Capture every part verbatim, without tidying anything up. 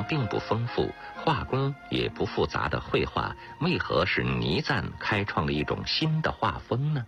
并不丰富、画工也不复杂的绘画，为何使倪瓒开创了一种新的画风呢？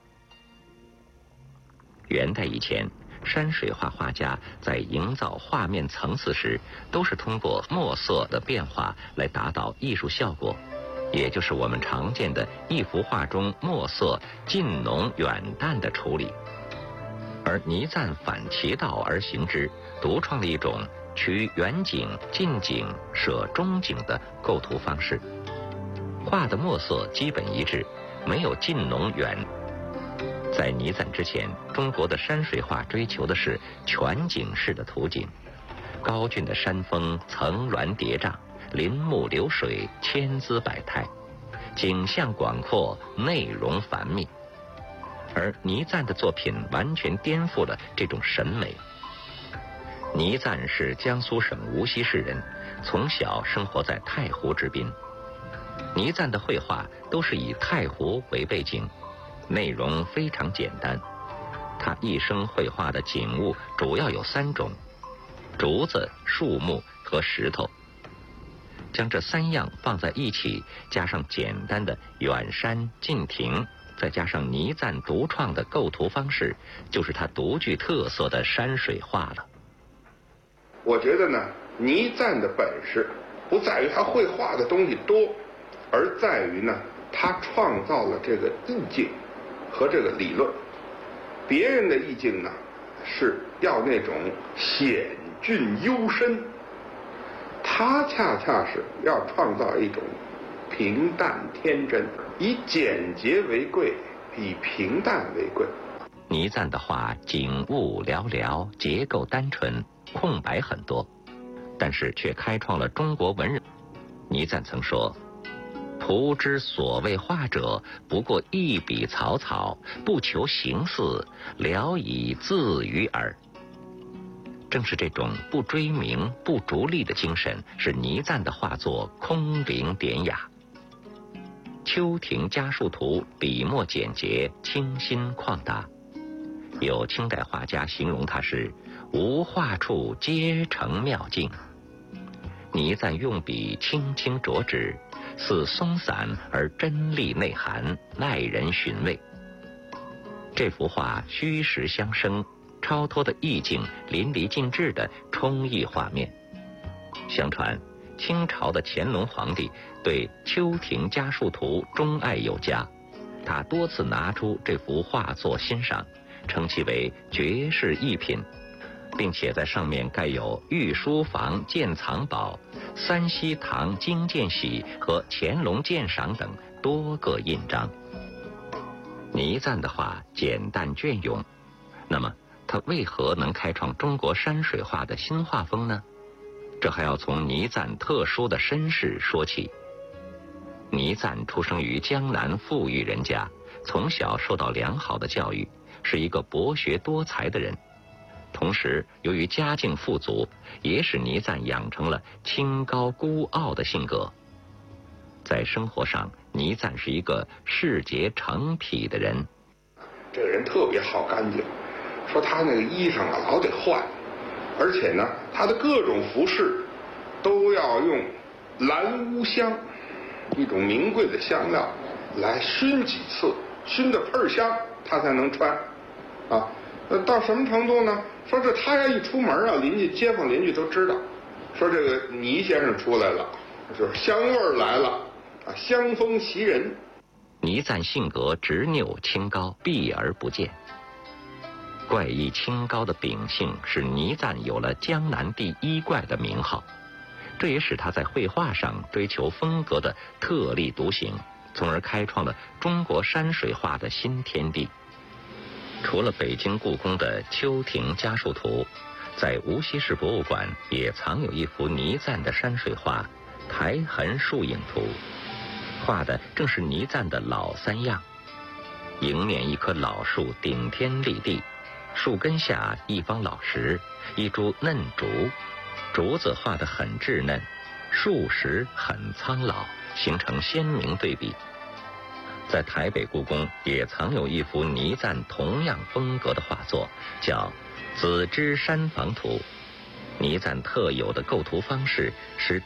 元代以前，山水画画家在营造画面层次时，都是通过墨色的变化来达到艺术效果，也就是我们常见的一幅画中墨色近浓远淡的处理。而倪瓒反其道而行之，独创了一种取远景、近景、舍中景的构图方式。画的墨色基本一致，没有近浓远。在倪瓒之前，中国的山水画追求的是全景式的图景，高峻的山峰层峦叠嶂，林木流水，千姿百态，景象广阔，内容繁密。而倪瓒的作品完全颠覆了这种审美。倪瓒是江苏省无锡市人，从小生活在太湖之滨。倪瓒的绘画都是以太湖为背景，内容非常简单。他一生绘画的景物主要有三种：竹子、树木和石头。将这三样放在一起，加上简单的远山、近亭，再加上倪瓒独创的构图方式，就是他独具特色的山水画了。 我觉得呢，倪瓒的本事不在于他绘画的东西多，而在于呢，他创造了这个意境和这个理论。别人的意境呢，是要那种险峻幽深，他恰恰是要创造一种平淡天真，以简洁为贵，以平淡为贵。 倪瓒的画景物寥寥，结构单纯，空白很多，但是却开创了中国文人。倪瓒曾说：“图之所谓画者，不过一笔草草，不求形似，聊以自娱耳。”正是这种不追名、不逐利的精神，使倪瓒的画作空灵典雅。《秋亭家书图》笔墨简洁，清新旷达。有清代画家形容它是无画处皆成妙境。倪瓒用笔轻轻着纸，似松散而真丽内涵，耐人寻味。这幅画虚实相生，超脱的意境淋漓尽致地充溢画面。相传清朝的乾隆皇帝对《秋亭家书图》钟爱有加，他多次拿出这幅画作欣赏，称其为绝世异品，并且在上面盖有御书房鉴藏宝、三希堂经鉴喜和乾隆鉴赏等多个印章。倪瓒的画简淡隽永，那么他为何能开创中国山水画的新画风呢？这还要从倪瓒特殊的身世说起。倪瓒出生于江南富裕人家，从小受到良好的教育，是一个博学多才的人。同时，由于家境富足，也使倪瓒养成了清高孤傲的性格。在生活上，倪瓒是一个视洁诚癖的人。 这个人特别好干净，说他那个衣裳啊老得换，而且呢，他的各种服饰都要用兰乌香，一种名贵的香料，来熏几次，熏得倍儿香，他才能穿。啊，呃，到什么程度呢？说这他要一出门啊，邻居街坊邻居都知道，说这个倪先生出来了，就是香味儿来了，啊，香风袭人。 倪瓒性格执拗清高，避而不见。怪异清高的秉性使倪瓒有了江南第一怪的名号，这也使他在绘画上追求风格的特立独行，从而开创了中国山水画的新天地。除了北京故宫的《秋亭家书图》，在无锡市博物馆也藏有一幅倪瓒的山水画《苔痕树影图》，画的正是倪瓒的老三样。迎面一棵老树顶天立地，树根下一方老石，一株嫩竹，竹子画得很稚嫩，树石很苍老，形成鲜明对比。在台北故宫也藏有一幅倪瓒同样风格的画作，叫《紫芝山房图》。倪瓒特有的构图方式使